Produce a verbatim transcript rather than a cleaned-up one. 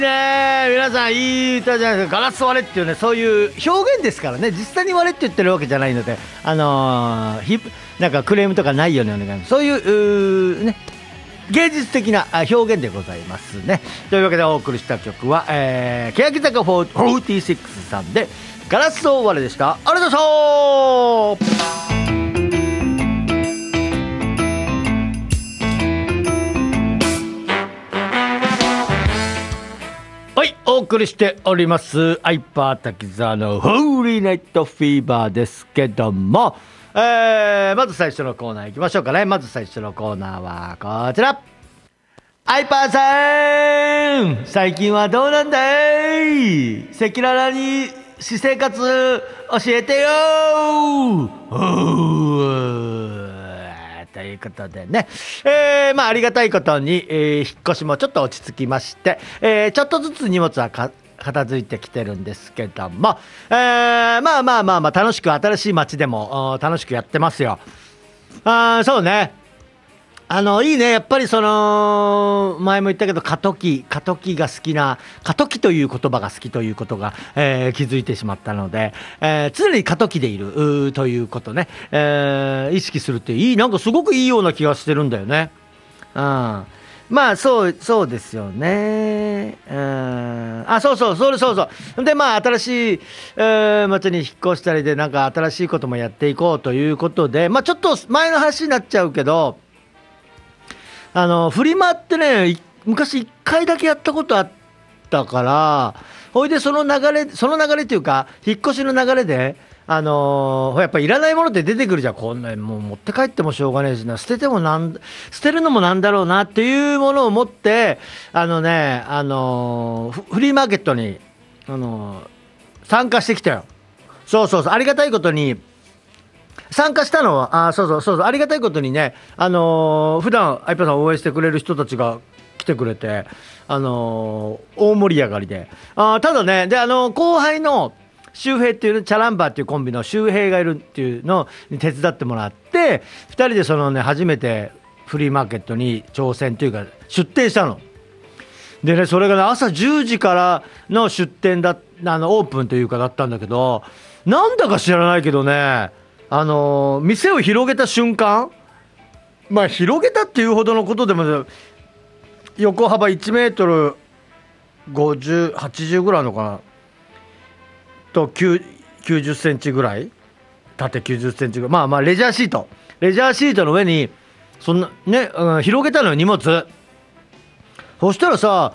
ねえ、皆さんいい歌じゃないですか。ガラス割れっていうね、そういう表現ですからね。実際に割れって言ってるわけじゃないので、あのー、ひなんかクレームとかないようにお願いします。そういう、うーね、芸術的な表現でございますね。というわけでお送りした曲は、えー、欅坂フォーティーシックスさんでガラス割れでした。ありがとうございました。はい、お送りしておりますアイパー滝沢のホーリーナイトフィーバーですけども、えー、まず最初のコーナー行きましょうかね。まず最初のコーナーはこちら。アイパーさん、最近はどうなんだい。赤裸々に私生活教えてよー。ということでね、えー、まあありがたいことに、えー、引っ越しもちょっと落ち着きまして、えー、ちょっとずつ荷物はか片付いてきてるんですけども、えー、まあまあまあまあ楽しく新しい街でも楽しくやってますよ。あ、そうね、あのいいね、やっぱりその前も言ったけど過渡期過渡期が好きな、過渡期という言葉が好きということが、えー、気づいてしまったので、えー、常に過渡期でいるということね、えー、意識するっていい、なんかすごくいいような気がしてるんだよね。うん、まあそうそうですよね。うん、あ、そうそうそうそうそうで、まあ新しい、えー、街に引っ越したりで、なんか新しいこともやっていこうということで、まあちょっと前の話になっちゃうけど、あのフリマってね、昔いっかいだけやったことあったから、ほいでその流れその流れというか引っ越しの流れで、あのー、やっぱいらないものって出てくるじゃん。こんなもう持って帰ってもしょうがないしな、捨ててもなん捨てるのもなんだろうなっていうものを持って、あのね、あのー、フリーマーケットに、あのー、参加してきたよ。そうそうそう、ありがたいことに参加したのは、あ、そうそうそうそう、ありがたいことにね、あのー、普段アイパーさんを応援してくれる人たちが来てくれて、あのー、大盛り上がりで、あ、ただね、で、あのー、後輩の周平っていう、チャランバーっていうコンビの周平がいるっていうのに手伝ってもらって、ふたりでそのね、初めてフリーマーケットに挑戦というか出店したのでね、それがね、朝じゅうじからの出店だ、あのオープンというかだったんだけど、なんだか知らないけどね、あのー、店を広げた瞬間、まあ広げたっていうほどのことでも、横幅いちメートルごじゅう、はちじゅうぐらいのかなと、きゅうじゅっセンチぐらい、縦きゅうじゅっセンチぐらい、まあまあレジャーシートレジャーシートの上にそんなね、うん、広げたのよ、荷物。そしたらさ、